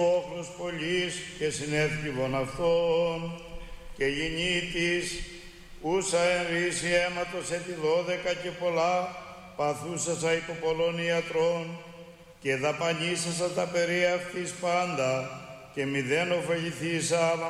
Όχλος πολλής και συνέθλιβον αυτών και γεννήτης ούσα ενρύση αίματος έτη 12 και πολλά παθούσασα υπό πολλών ιατρών και δαπανίσασα τα περί αυτής πάντα και μηδέν ωφεληθήσα